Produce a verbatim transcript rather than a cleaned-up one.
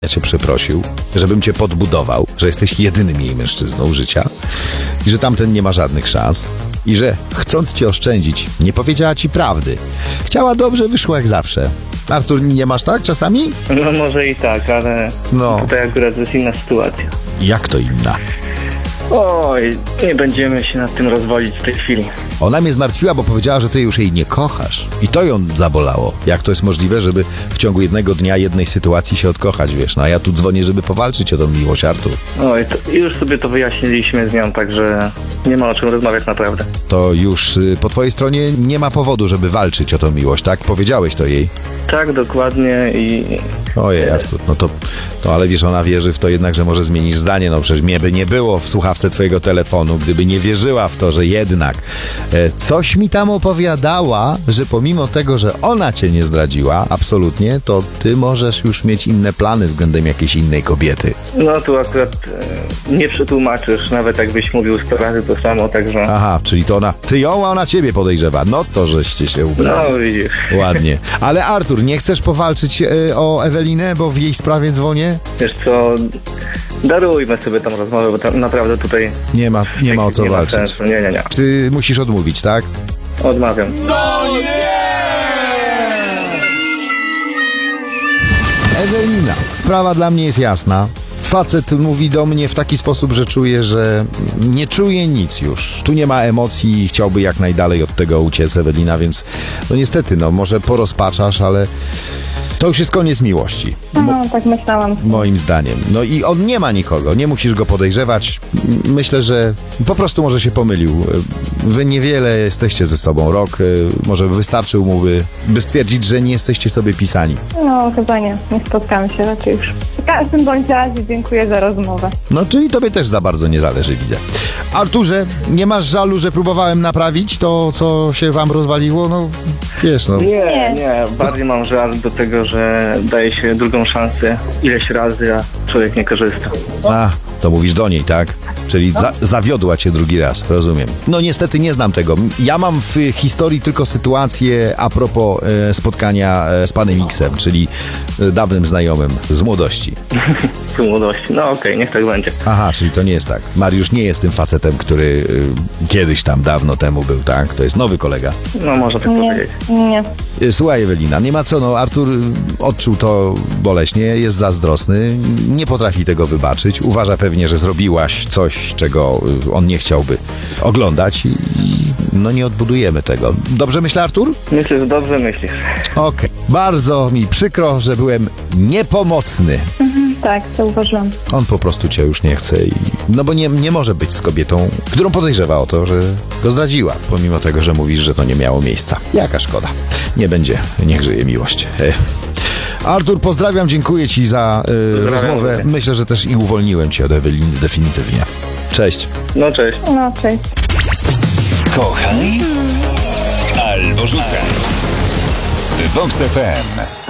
Ja cię przeprosił, żebym cię podbudował, że jesteś jedynym jej mężczyzną życia i że tamten nie ma żadnych szans i że chcąc cię oszczędzić, nie powiedziała ci prawdy. Chciała dobrze, wyszło jak zawsze. Artur, nie masz tak czasami? No może i tak, ale No. tutaj akurat jest inna sytuacja. Jak to inna? Oj, nie będziemy się nad tym rozwodzić w tej chwili. Ona mnie zmartwiła, bo powiedziała, że ty już jej nie kochasz. I to ją zabolało. Jak to jest możliwe, żeby w ciągu jednego dnia, jednej sytuacji się odkochać, wiesz? No a ja tu dzwonię, żeby powalczyć o tą miłość, Artur. Oj, to już sobie to wyjaśniliśmy z nią, także nie ma o czym rozmawiać naprawdę. To już y, po twojej stronie nie ma powodu, żeby walczyć o tą miłość, tak? Powiedziałeś to jej. Tak, dokładnie i... Ojej, Artur, no to, to ale wiesz, ona wierzy w to jednak, że może zmienisz zdanie. No przecież mnie by nie było w słuchawce twojego telefonu, gdyby nie wierzyła w to, że jednak e, coś mi tam opowiadała, że pomimo tego, że ona cię nie zdradziła, absolutnie, to ty możesz już mieć inne plany względem jakiejś innej kobiety. No tu akurat e, nie przetłumaczysz, nawet jakbyś mówił sto razy to samo, także... Aha, czyli to ona, ty ją, a ona ciebie podejrzewa. No to żeście się ubrali. No widzisz. Ładnie. Ale Artur, nie chcesz powalczyć e, o Ewelinę, bo w jej sprawie dzwonię? Wiesz co, darujmy sobie tą rozmowę, bo tam naprawdę tutaj... Nie ma, nie ma o co nie ma walczyć. sensu. Nie, nie, nie. Ty musisz odmówić, tak? Odmawiam. Ewelina, sprawa dla mnie jest jasna. Facet mówi do mnie w taki sposób, że czuje, że nie czuje nic już. Tu nie ma emocji i chciałby jak najdalej od tego uciec, Ewelina, więc no niestety, no może porozpaczasz, ale to już jest koniec miłości. No, tak myślałam. Moim zdaniem. No i on nie ma nikogo, nie musisz go podejrzewać. Myślę, że po prostu może się pomylił. Wy niewiele jesteście ze sobą, rok, może wystarczył mu, by, by stwierdzić, że nie jesteście sobie pisani. No, chyba nie. Nie spotkamy się raczej już. W każdym bądź razie dziękuję za rozmowę. No, czyli tobie też za bardzo nie zależy, widzę. Arturze, nie masz żalu, że próbowałem naprawić to, co się wam rozwaliło? No, wiesz, no. Nie, Nie. nie. Bardziej mam żal do tego, że daje się drugą szansę ileś razy, a człowiek nie korzysta. A, to mówisz do niej, tak? Czyli za, zawiodła cię drugi raz, rozumiem. No niestety nie znam tego. Ja mam w historii tylko sytuację a propos e, spotkania e, z panem X-em, czyli e, dawnym znajomym z młodości. Z młodości. No okej, okay, niech tak będzie. Aha, czyli to nie jest tak. Mariusz nie jest tym facetem, który e, kiedyś tam dawno temu był, tak? To jest nowy kolega. No można tak Nie, powiedzieć. nie. E, Słuchaj, Ewelina, nie ma co, no Artur odczuł to boleśnie, jest zazdrosny, nie potrafi tego wybaczyć, uważa pewnie, że zrobiłaś coś, czego on nie chciałby oglądać i i, no nie odbudujemy tego. Dobrze myślę, Artur? Myślę, że dobrze myślisz. Okej. Bardzo mi przykro, że byłem niepomocny. Mhm, tak, zauważyłam. On po prostu cię już nie chce i... No bo nie, nie może być z kobietą, którą podejrzewa o to, że go zdradziła, pomimo tego, że mówisz, że to nie miało miejsca. Jaka szkoda. Nie będzie, niech żyje miłość. E. Artur, pozdrawiam, dziękuję ci za e, rozmowę. Myślę, że też i uwolniłem cię od Eweliny definitywnie. Cześć. No cześć. No, cześć. Kochaj albo rzucaj. Vox F M.